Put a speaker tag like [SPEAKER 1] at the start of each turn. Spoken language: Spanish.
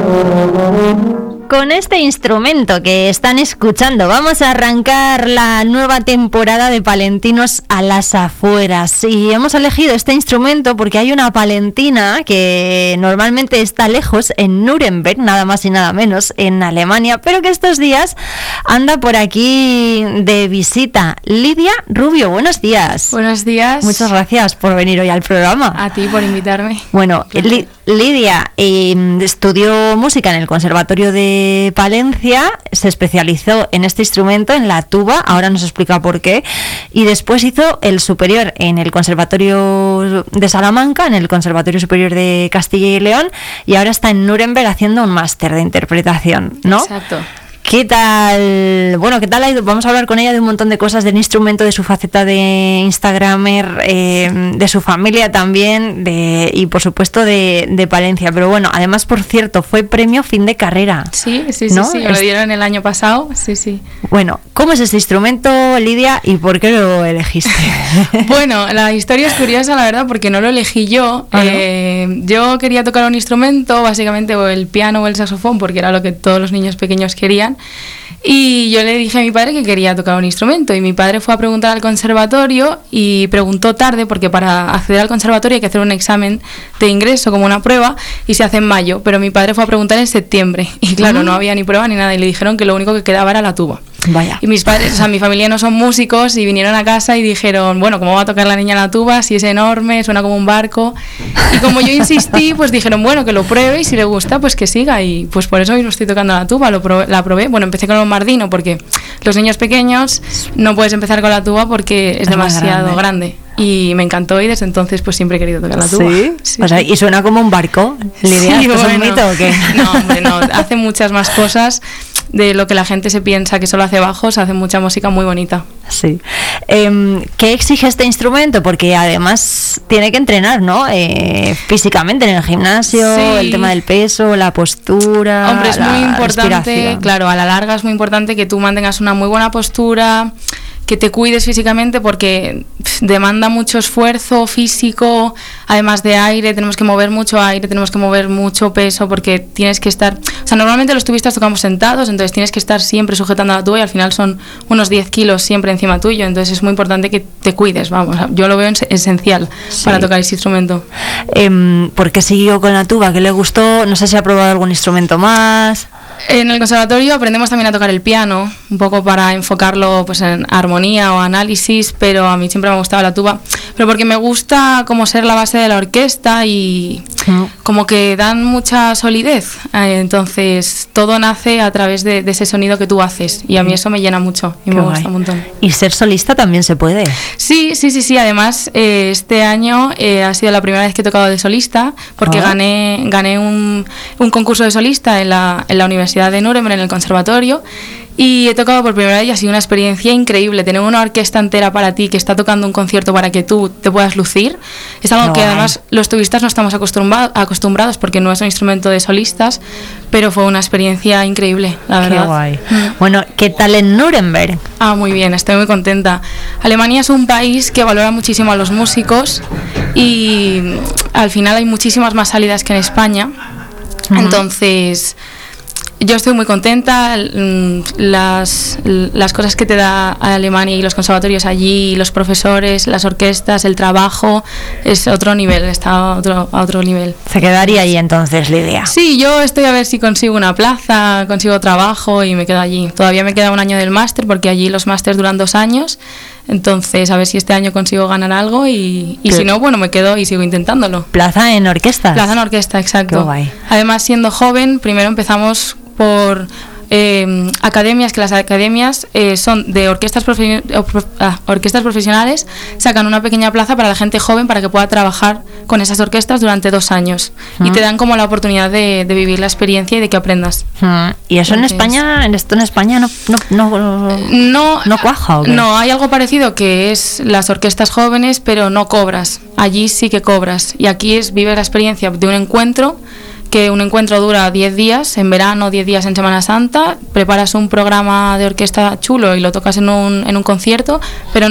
[SPEAKER 1] Con este instrumento que están escuchando vamos a arrancar la nueva temporada de Palentinos a las afueras, y hemos elegido este instrumento porque hay una palentina que normalmente está lejos, en Nuremberg, nada más y nada menos, en Alemania, pero que estos días anda por aquí de visita. Lidia Rubio, buenos días.
[SPEAKER 2] Buenos días.
[SPEAKER 1] Muchas gracias por venir hoy al programa.
[SPEAKER 2] A ti por invitarme.
[SPEAKER 1] Bueno, Lidia estudió música en el Conservatorio de Palencia, se especializó en este instrumento, en la tuba, ahora nos explica por qué, y después hizo el superior en el Conservatorio de Salamanca, en el Conservatorio Superior de Castilla y León, y ahora está en Nuremberg haciendo un máster de interpretación, ¿no?
[SPEAKER 2] Exacto.
[SPEAKER 1] ¿Qué tal? Bueno, ¿qué tal ha ido? Vamos a hablar con ella de un montón de cosas, del instrumento, de su faceta de instagramer, de su familia también, y por supuesto de Palencia. Pero bueno, además, por cierto, fue premio fin de carrera.
[SPEAKER 2] Sí,
[SPEAKER 1] ¿no?
[SPEAKER 2] sí, me lo dieron el año pasado, sí.
[SPEAKER 1] Bueno, ¿cómo es este instrumento, Lidia, y por qué lo elegiste?
[SPEAKER 2] Bueno, la historia es curiosa, la verdad, porque no lo elegí yo. Yo quería tocar un instrumento, básicamente, o el piano o el saxofón, porque era lo que todos los niños pequeños querían. Y yo le dije a mi padre que quería tocar un instrumento, y mi padre fue a preguntar al conservatorio y preguntó tarde, porque para acceder al conservatorio hay que hacer un examen de ingreso como una prueba, y se hace en mayo, pero mi padre fue a preguntar en septiembre y claro, no había ni prueba ni nada, y le dijeron que lo único que quedaba era la tuba.
[SPEAKER 1] Vaya.
[SPEAKER 2] Y mis padres, o sea, mi familia no son músicos, y vinieron a casa y dijeron, bueno, ¿cómo va a tocar la niña la tuba si es enorme, suena como un barco? Y como yo insistí, pues dijeron, bueno, que lo pruebe, y si le gusta, pues que siga. Y pues por eso hoy lo estoy tocando la tuba, la probé. Bueno, empecé con el bombardino porque los niños pequeños no puedes empezar con la tuba porque es demasiado grande. Y me encantó, y desde entonces pues siempre he querido tocar la tuba.
[SPEAKER 1] ¿Sí? O sea, ¿y suena como un barco, Lidia?
[SPEAKER 2] Sí,
[SPEAKER 1] ¿Es un mito o qué?
[SPEAKER 2] No, hombre, no, hace muchas más cosas de lo que la gente se piensa que solo hace bajos, hace mucha música muy bonita.
[SPEAKER 1] Sí. ¿Qué exige este instrumento? Porque además tiene que entrenar, ¿no? Físicamente en el gimnasio, sí. El tema del peso, la postura.
[SPEAKER 2] Hombre, es muy importante,
[SPEAKER 1] respiración.
[SPEAKER 2] Claro, a la larga es muy importante que tú mantengas una muy buena postura, que te cuides físicamente, porque demanda mucho esfuerzo físico, además de aire, tenemos que mover mucho aire, tenemos que mover mucho peso, porque tienes que estar, o sea, normalmente los tubistas tocamos sentados, entonces tienes que estar siempre sujetando la tuba, y al final son unos 10 kilos siempre encima tuyo, entonces es muy importante que te cuides, vamos, yo lo veo esencial para tocar ese instrumento.
[SPEAKER 1] ¿Por qué siguió con la tuba? ¿Qué le gustó? No sé si ha probado algún instrumento más.
[SPEAKER 2] En el conservatorio aprendemos también a tocar el piano, un poco para enfocarlo pues en armonía o análisis, pero a mí siempre me ha gustado la tuba, pero porque me gusta como ser la base de la orquesta y como que dan mucha solidez, entonces todo nace a través de ese sonido que tú haces, y a mí eso me llena mucho y me gusta un montón.
[SPEAKER 1] ¿Y ser solista también se puede? Sí,
[SPEAKER 2] además este año ha sido la primera vez que he tocado de solista, porque gané un concurso de solista en la Universidad de Nuremberg, en el conservatorio, y he tocado por primera vez y ha sido una experiencia increíble. Tener una orquesta entera para ti que está tocando un concierto para que tú te puedas lucir es algo que además los tubistas no estamos acostumbrados, porque no es un instrumento de solistas, pero fue una experiencia increíble, la verdad.
[SPEAKER 1] Qué guay. Bueno, ¿qué tal en Nuremberg?
[SPEAKER 2] Muy bien, estoy muy contenta. Alemania es un país que valora muchísimo a los músicos, y al final hay muchísimas más salidas que en España. Entonces yo estoy muy contenta, las cosas que te da Alemania y los conservatorios allí, los profesores, las orquestas, el trabajo, es otro nivel, está a otro nivel.
[SPEAKER 1] ¿Se quedaría allí entonces, Lidia?
[SPEAKER 2] Sí, yo estoy a ver si consigo una plaza, consigo trabajo y me quedo allí. Todavía me queda un año del máster, porque allí los másters duran 2 años, entonces a ver si este año consigo ganar algo, y si no, bueno, me quedo y sigo intentándolo.
[SPEAKER 1] ¿Plaza en orquesta?
[SPEAKER 2] Plaza en orquesta, exacto.
[SPEAKER 1] Qué guay.
[SPEAKER 2] Además, siendo joven, primero empezamos por academias, que las academias son de orquestas profesionales, sacan una pequeña plaza para la gente joven para que pueda trabajar con esas orquestas durante 2 años, y te dan como la oportunidad de vivir la experiencia y de que aprendas.
[SPEAKER 1] ¿Y eso entonces, en España no cuaja? ¿O qué?
[SPEAKER 2] No, hay algo parecido, que es las orquestas jóvenes, pero no cobras. Allí sí que cobras, y aquí vive la experiencia de un encuentro, que un encuentro dura 10 días, en verano, 10 días en Semana Santa, preparas un programa de orquesta chulo y lo tocas en un concierto, pero